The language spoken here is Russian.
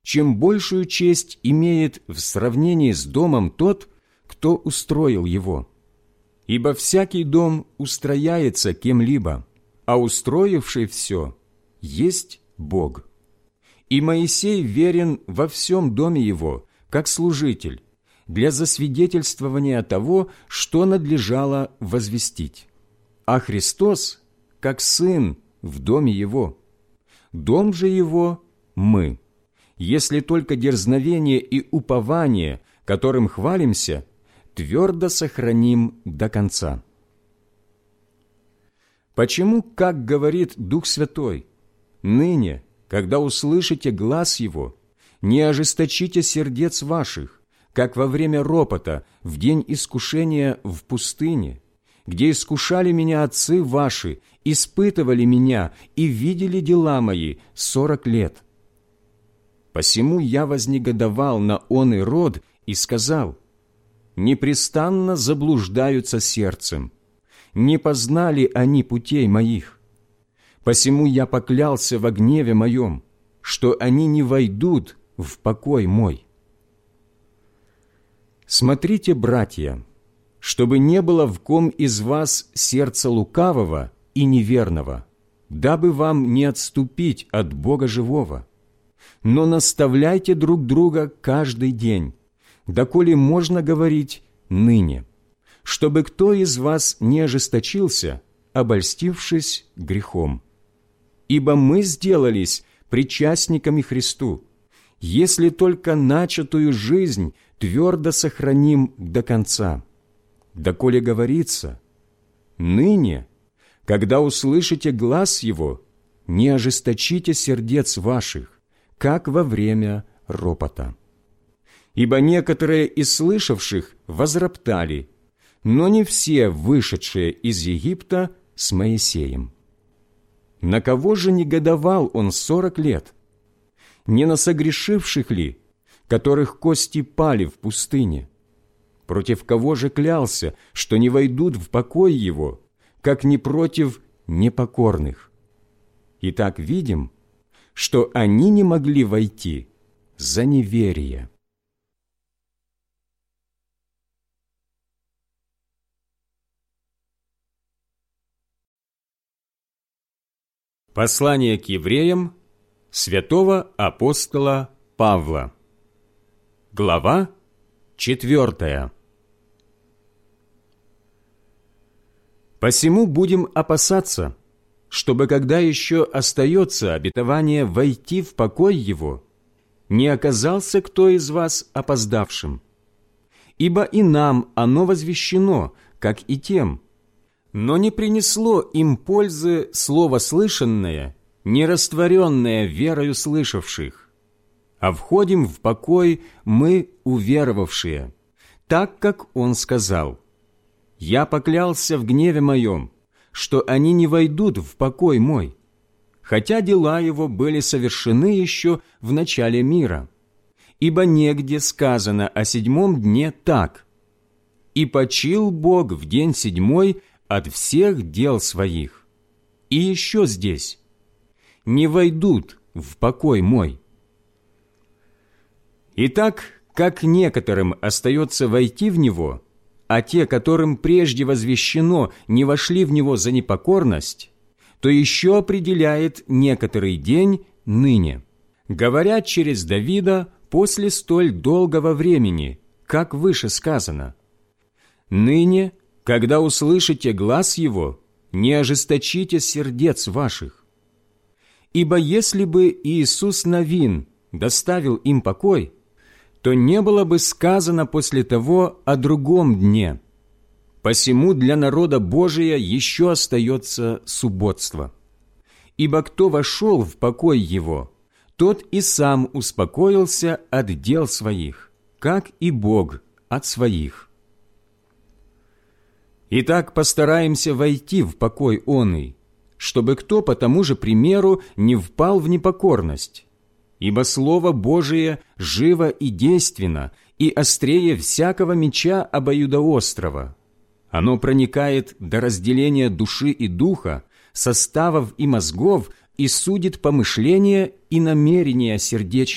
чем большую честь имеет в сравнении с домом тот, кто устроил его. Ибо всякий дом устрояется кем-либо, а устроивший все есть Бог. И Моисей верен во всем доме его, как служитель, для засвидетельствования того, что надлежало возвестить. А Христос, как Сын в доме Его. Дом же Его – мы, если только дерзновение и упование, которым хвалимся, твердо сохраним до конца. Почему, как говорит Дух Святой, ныне, когда услышите глас Его, не ожесточите сердец ваших, как во время ропота в день искушения в пустыне, где искушали меня отцы ваши, испытывали меня и видели дела мои 40 лет. Посему я вознегодовал на оный род и сказал: непрестанно заблуждаются сердцем, не познали они путей моих. Посему я поклялся во гневе моем, что они не войдут в покой мой. Смотрите, братья, чтобы не было в ком из вас сердца лукавого и неверного, дабы вам не отступить от Бога живого. Но наставляйте друг друга каждый день, доколе можно говорить ныне, чтобы кто из вас не ожесточился, обольстившись грехом. Ибо мы сделались причастниками Христу, если только начатую жизнь твердо сохраним до конца. Доколе говорится: ныне, когда услышите глас Его, не ожесточите сердец ваших, как во время ропота. Ибо некоторые из слышавших возроптали, но не все вышедшие из Египта с Моисеем. На кого же негодовал он 40 лет? Не на согрешивших ли, которых кости пали в пустыне? Против кого же клялся, что не войдут в покой его, как не против непокорных? Итак, видим, что они не могли войти за неверие. Послание к евреям святого апостола Павла. Глава 4. «Посему будем опасаться, чтобы, когда еще остается обетование войти в покой его, не оказался кто из вас опоздавшим. Ибо и нам оно возвещено, как и тем, но не принесло им пользы слово слышанное, не растворенное верою слышавших. А входим в покой мы, уверовавшие, так, как он сказал: «Я поклялся в гневе моем, что они не войдут в покой мой, хотя дела его были совершены еще в начале мира. Ибо негде сказано о 7 дне так: и почил Бог в день 7 от всех дел своих. И еще здесь: не войдут в покой мой». Итак, как некоторым остается войти в него, а те, которым прежде возвещено, не вошли в него за непокорность, то еще определяет некоторый день ныне, говорят через Давида после столь долгого времени, как выше сказано: «Ныне, когда услышите глас его, не ожесточите сердец ваших». Ибо если бы Иисус Навин доставил им покой, то не было бы сказано после того о другом дне. Посему для народа Божия еще остается субботство. Ибо кто вошел в покой его, тот и сам успокоился от дел своих, как и Бог от своих. Итак, постараемся войти в покой оный, чтобы кто по тому же примеру не впал в непокорность. Ибо Слово Божие живо и действенно, и острее всякого меча обоюдоострого. Оно проникает до разделения души и духа, составов и мозгов, и судит помышления и намерения сердечные.